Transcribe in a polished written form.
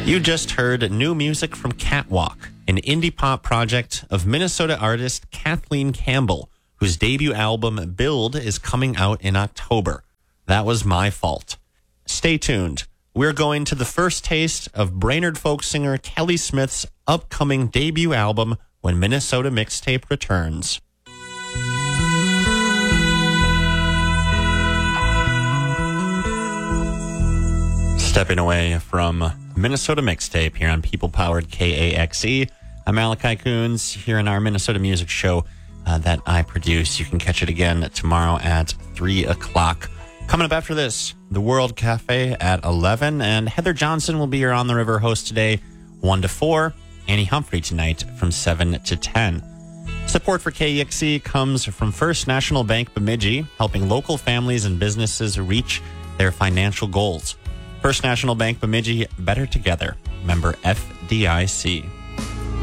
You just heard new music from Catwalk, an indie pop project of Minnesota artist Kathleen Campbell, whose debut album Build is coming out in October. That was my fault. Stay tuned. We're going to the first taste of Brainerd folk singer Kelly Smith's upcoming debut album when Minnesota Mixtape returns. Stepping away from Minnesota Mixtape here on people-powered KAXE. I'm Malachi Coons here in our Minnesota Music Show that I produce. You can catch it again tomorrow at 3 o'clock. Coming up after this, the World Cafe at 11, and Heather Johnson will be your On the River host today, 1 to 4. Annie Humphrey tonight from 7 to 10. Support for KAXE comes from First National Bank Bemidji, helping local families and businesses reach their financial goals. First National Bank Bemidji, better together. Member FDIC.